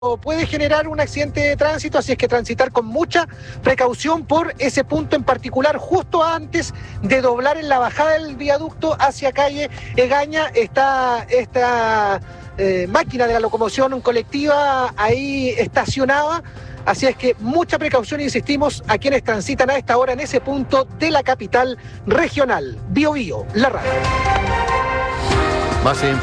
puede generar un accidente de tránsito, así es que transitar con mucha precaución por ese punto en particular, justo antes de doblar en la bajada del viaducto hacia calle Egaña, está esta máquina de la locomoción colectiva ahí estacionada. Así es que mucha precaución, insistimos, a quienes transitan a esta hora en ese punto de la capital regional. Bio Bio, la radio. Más